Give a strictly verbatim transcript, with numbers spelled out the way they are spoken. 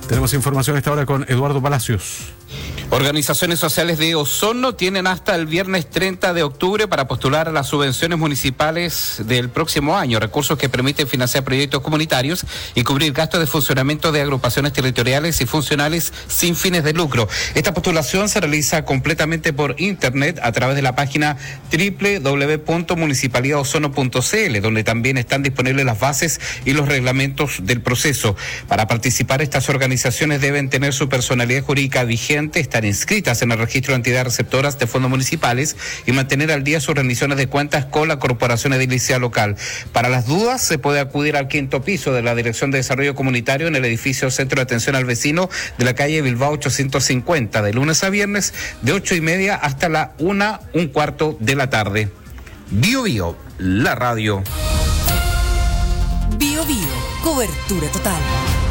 Tenemos información a esta hora con Eduardo Palacios. Organizaciones sociales de Osorno tienen hasta el viernes treinta de octubre para postular a las subvenciones municipales del próximo año, recursos que permiten financiar proyectos comunitarios y cubrir gastos de funcionamiento de agrupaciones territoriales y funcionales sin fines de lucro. Esta postulación se realiza completamente por internet a través de la página doble u doble u doble u punto municipalidad osorno punto c l, donde también están disponibles las bases y los reglamentos del proceso. Para participar, estas organizaciones deben tener su personalidad jurídica vigente, estar inscritas en el registro de entidades receptoras de fondos municipales y mantener al día sus rendiciones de cuentas con la Corporación Edilicia Local. Para las dudas, se puede acudir al quinto piso de la Dirección de Desarrollo Comunitario en el edificio Centro de Atención al Vecino de la calle Bilbao ochocientos cincuenta, de lunes a viernes, de ocho y media hasta la una, un cuarto de la tarde. Bio Bio, la radio. Bio Bio, cobertura total.